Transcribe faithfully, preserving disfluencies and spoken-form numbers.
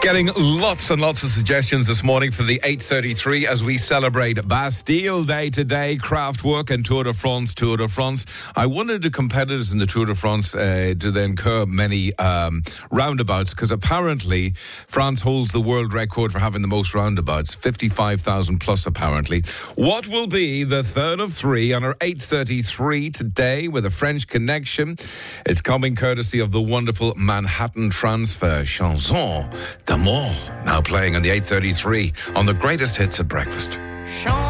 Getting lots and lots of suggestions this morning for the eight thirty-three as we celebrate Bastille Day today, Kraftwerk and Tour de France, Tour de France. I wondered the competitors in the Tour de France uh, do they incur many um, roundabouts, because apparently France holds the world record for having the most roundabouts, fifty-five thousand plus apparently. What will be the third of three on our eight thirty-three today with a French connection? It's coming courtesy of the wonderful Manhattan Transfer, Chanson d'amour, now playing on the eight thirty-three on the greatest hits at breakfast.